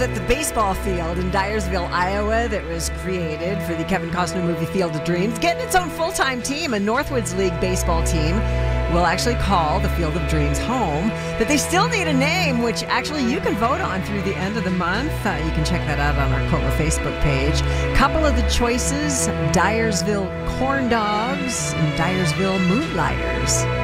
At the baseball field in Dyersville, Iowa, that was created for the Kevin Costner movie Field of Dreams, getting its own full-time team, a Northwoods League baseball team, will actually call the Field of Dreams home. But they still need a name, which actually you can vote on through the end of the month. You can check that out on our KOLA Facebook page. Couple of the choices: Dyersville Corn Dogs and Dyersville Moonlighters.